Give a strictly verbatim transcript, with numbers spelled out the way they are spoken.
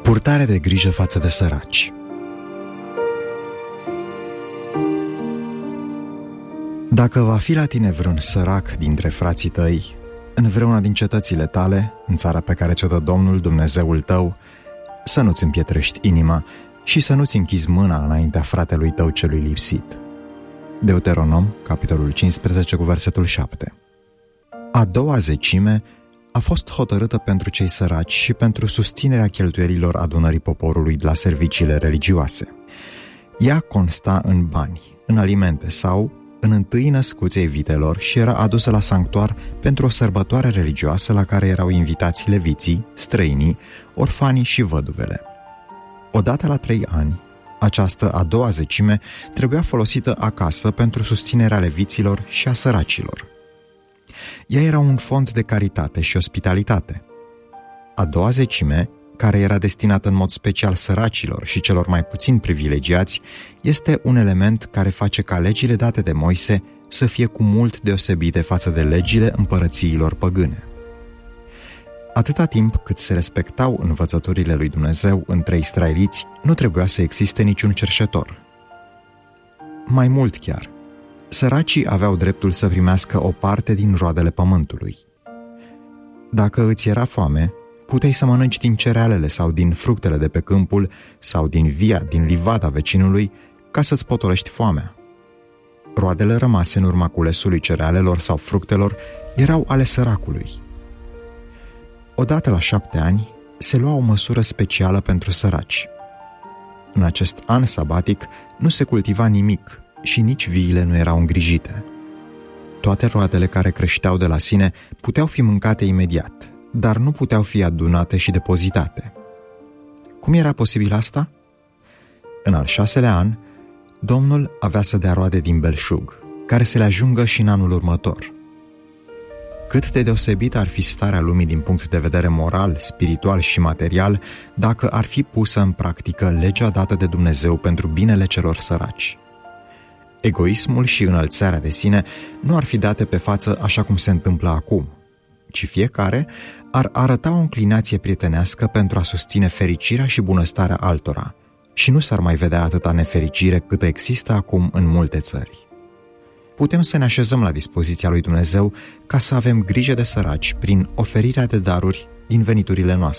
Purtare de grijă față de săraci. Dacă va fi la tine vreun sărac dintre frații tăi, în vreuna din cetățile tale, în țara pe care ți-o dă Domnul Dumnezeul tău, să nu-ți împietrești inima și să nu-ți închizi mâna înaintea fratelui tău celui lipsit. Deuteronom, capitolul cincisprezece, cu versetul șapte. A doua zecime a fost hotărâtă pentru cei săraci și pentru susținerea cheltuielilor adunării poporului la serviciile religioase. Ea consta în bani, în alimente sau în întâi născuței vitelor și era adusă la sanctuar pentru o sărbătoare religioasă la care erau invitați leviții, străinii, orfanii și văduvele. Odată la trei ani, această a doua zecime trebuia folosită acasă pentru susținerea leviților și a săracilor. Ea era un fond de caritate și ospitalitate. A doua zecime, care era destinată în mod special săracilor și celor mai puțin privilegiați, este un element care face ca legile date de Moise să fie cu mult deosebite față de legile împărățiilor păgâne. Atâta timp cât se respectau învățăturile lui Dumnezeu între israeliți, nu trebuia să existe niciun cerșetor. Mai mult chiar, săracii aveau dreptul să primească o parte din roadele pământului. Dacă îți era foame, puteai să mănânci din cerealele sau din fructele de pe câmpul sau din via, din livada vecinului, ca să-ți potolești foamea. Roadele rămase în urma culesului cerealelor sau fructelor erau ale săracului. Odată la șapte ani se lua o măsură specială pentru săraci. În acest an sabatic nu se cultiva nimic și nici viile nu erau îngrijite. Toate roadele care creșteau de la sine puteau fi mâncate imediat, dar nu puteau fi adunate și depozitate. Cum era posibil asta? În al șaselea an, Domnul avea să dea roade din belșug, care să le ajungă și în anul următor. Cât de deosebită ar fi starea lumii din punct de vedere moral, spiritual și material dacă ar fi pusă în practică legea dată de Dumnezeu pentru binele celor săraci. Egoismul și înălțarea de sine nu ar fi date pe față așa cum se întâmplă acum, ci fiecare ar arăta o înclinație prietenească pentru a susține fericirea și bunăstarea altora și nu s-ar mai vedea atâta nefericire câtă există acum în multe țări. Putem să ne așezăm la dispoziția lui Dumnezeu ca să avem grijă de săraci prin oferirea de daruri din veniturile noastre.